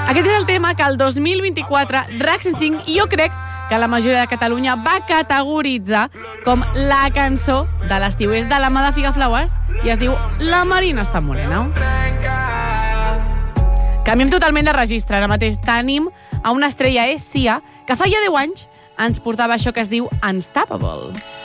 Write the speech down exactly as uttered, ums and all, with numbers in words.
Aquest és el tema que el dos mil vint-i-quatre RAC cent cinc, i jo crec que la majoria de Catalunya va categoritzar com la cançó de l'estiu. És de la mà de Figaflaues i es diu La Marina està morena. Canviem totalment de registre. Ara mateix tenim a una estrella, és Sia, que fa ja deu anys ens portava això que es diu Unstoppable.